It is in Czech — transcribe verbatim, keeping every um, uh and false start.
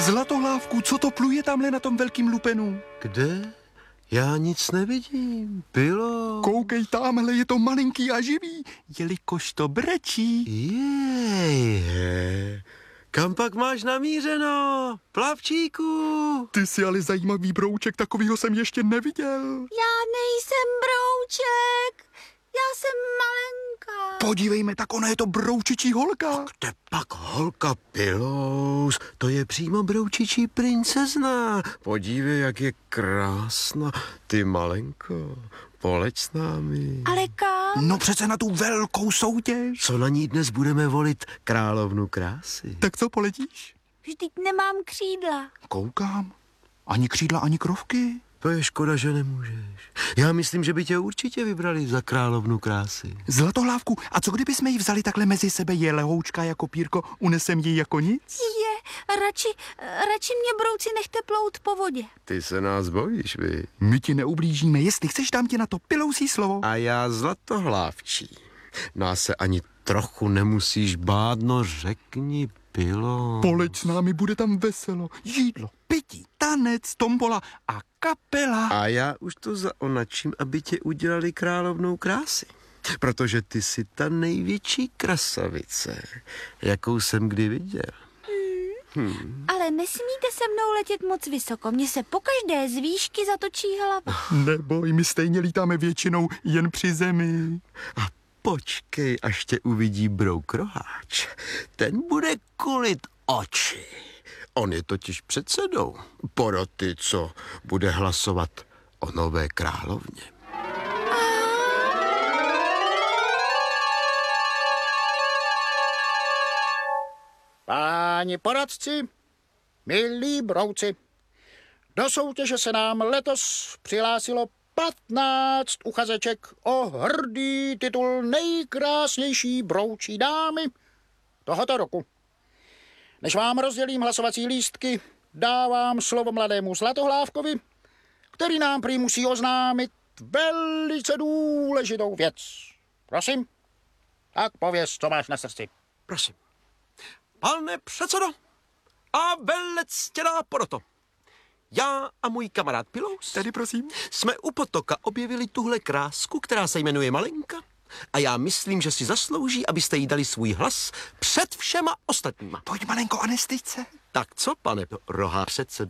Zlatohlávku, co to pluje tamhle na tom velkým lupenu? Kde? Já nic nevidím. Bylo. Koukej, tamhle je to malinký a živý, jelikož to brečí. Jej. Kam pak máš namířeno, plavčíku? Ty jsi ale zajímavý brouček, takovýho jsem ještě neviděl. Já nejsem brouček, já jsem malenka. Podívejme, tak ona je to broučičí holka. Kde pak holka Pilous? To je přímo broučičí princezna. Podívej, jak je krásná. Ty malenko, poleď s námi. Ale kam? No přece na tu velkou soutěž. Co na ní dnes budeme volit? Královnu krásy. Tak co, poletíš? Vždyť nemám křídla. Koukám. Ani křídla, ani krovky. To je škoda, že nemůžeš. Já myslím, že by tě určitě vybrali za královnu krásy. Zlatohlávku, a co kdyby jsme ji vzali takhle mezi sebe, je lehoučka jako pírko, unesem ji jako nic? Je, radši, radši mě brouci nechte plout po vodě. Ty se nás bojíš, vy. My ti neublížíme, jestli chceš, dám ti na to pilousí slovo. A já zlatohlávčí. Nás se ani trochu nemusíš bát, no řekni, Pilo. Poleď s námi, bude tam veselo. Jídlo, pití, tanec, tombola a kapela. A já už to zaonačím, aby tě udělali královnou krásy. Protože ty jsi ta největší krasavice, jakou jsem kdy viděl. Hmm. Ale nesmíte se mnou letět moc vysoko, mně se pokaždé z výšky zatočí hlava. Neboj, my stejně lítáme většinou jen při zemi. A počkej, až tě uvidí brouk roháč. Ten bude kulit oči. On je totiž předsedou poroty, co bude hlasovat o nové královně. Páni poradci, milí brouci, do soutěže se nám letos přihlásilo patnáct uchazeček o hrdý titul nejkrásnější broučí dámy tohoto roku. Než vám rozdělím hlasovací lístky, dávám slovo mladému Zlatohlávkovi, který nám prý musí oznámit velice důležitou věc. Prosím, tak pověz, co máš na srdci. Prosím. Pane předsedo a velectěná poroto, já a můj kamarád Pilous Tady prosím. jsme u potoka objevili tuhle krásku, která se jmenuje Malenka, a já myslím, že si zaslouží, abyste jí dali svůj hlas před všema ostatníma. Pojď, malenko, a nestyď se. Tak co, pane rohá předsedo?